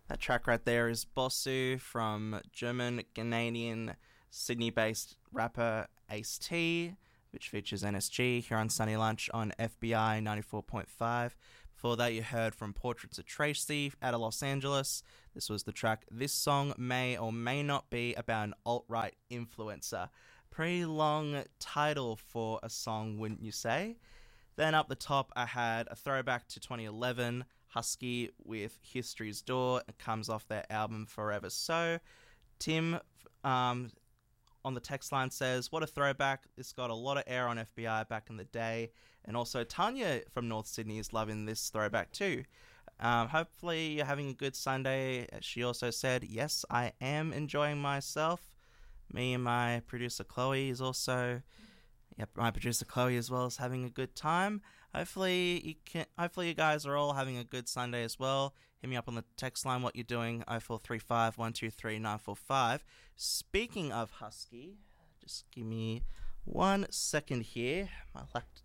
That track right there is Bossu from German Canadian Sydney based rapper Ace T, which features NSG here on Sunny Lunch on FBI 94.5. Before that, you heard from Portraits of Tracy out of Los Angeles. This was the track This Song May or May Not Be About an Alt-Right Influencer. Pretty long title for a song, wouldn't you say? Then up the top, I had a throwback to 2011, Husky with History's Door. It comes off their album Forever So. Tim on the text line says, what a throwback. This got a lot of air on FBI back in the day. And also Tanya from North Sydney is loving this throwback too. Hopefully you're having a good Sunday. She also said, yes, I am enjoying myself. Me and my producer Chloe is also... Yep, my producer Chloe as well is having a good time. Hopefully you guys are all having a good Sunday as well. Hit me up on the text line what you're doing, 0435 123 945. Speaking of Husky, just give me 1 second here. My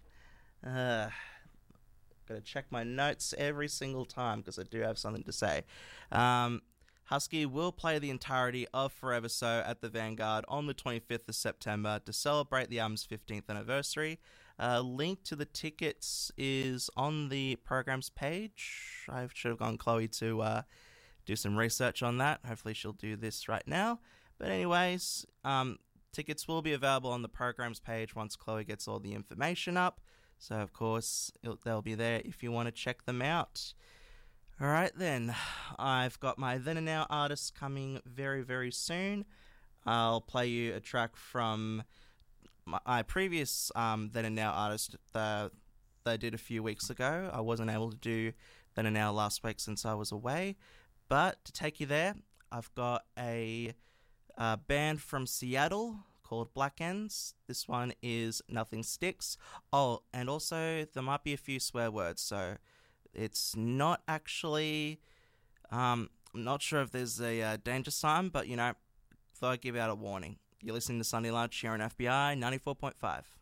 gotta check my notes every single time because I do have something to say. Husky will play the entirety of Forever So at the Vanguard on the 25th of September to celebrate the album's 15th anniversary. Link to the tickets is on the program's page. I should have gone Chloe to do some research on that. Hopefully she'll do this right now. But anyways, tickets will be available on the program's page once Chloe gets all the information up. So of course, they'll be there if you want to check them out. Alright then, I've got my Then and Now artists coming very, very soon. I'll play you a track from my previous Then and Now artist that I did a few weeks ago. I wasn't able to do Then and Now last week since I was away. But to take you there, I've got a band from Seattle called Black Ends. This one is Nothing Sticks. Oh, and also there might be a few swear words, so... It's not actually... I'm not sure if there's a danger sign, but, thought I'd give out a warning. You're listening to Sunday Lunch here on FBI 94.5.